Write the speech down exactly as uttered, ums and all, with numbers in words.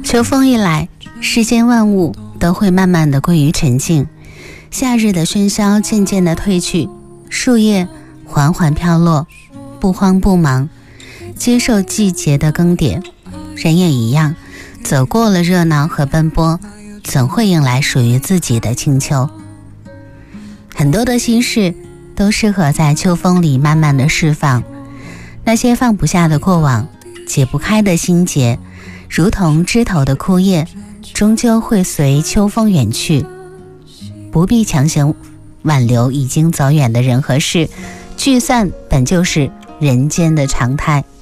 秋风一来，世间万物都会慢慢的归于沉静，夏日的喧嚣渐渐的褪去，树叶缓缓飘落，不慌不忙，接受季节的更迭。人也一样，走过了热闹和奔波，总会迎来属于自己的清秋。很多的心事都适合在秋风里慢慢的释放，那些放不下的过往，解不开的心结，如同枝头的枯叶，终究会随秋风远去。不必强行挽留已经走远的人和事，聚散本就是人间的常态。